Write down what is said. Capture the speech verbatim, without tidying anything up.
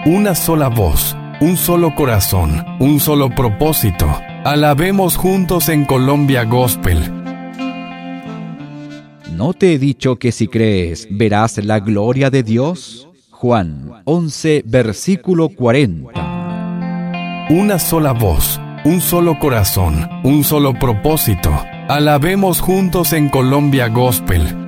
Una sola voz, un solo corazón, un solo propósito. Alabemos juntos en Colombia Gospel. ¿No te he dicho que si crees, verás la gloria de Dios? Juan once, versículo cuarenta. Una sola voz, un solo corazón, un solo propósito. Alabemos juntos en Colombia Gospel.